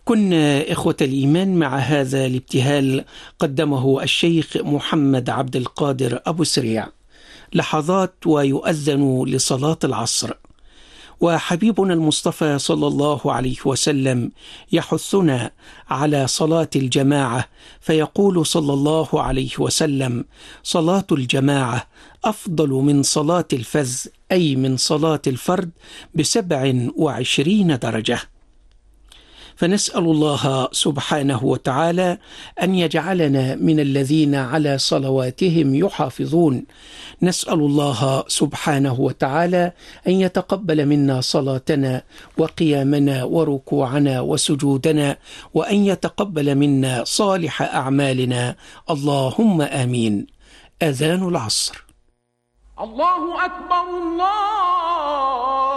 كنا إخوة الإيمان مع هذا الابتهال قدمه الشيخ محمد عبد القادر أبو سريع. لحظات ويؤذن لصلاة العصر، وحبيبنا المصطفى صلى الله عليه وسلم يحثنا على صلاة الجماعة، فيقول صلى الله عليه وسلم: صلاة الجماعة أفضل من صلاة الفذ، أي من صلاة الفرد، ب27 درجة. فنسأل الله سبحانه وتعالى أن يجعلنا من الذين على صلواتهم يحافظون. نسأل الله سبحانه وتعالى أن يتقبل منا صلاتنا وقيامنا وركوعنا وسجودنا، وأن يتقبل منا صالح أعمالنا، اللهم آمين. أذان العصر. الله أكبر الله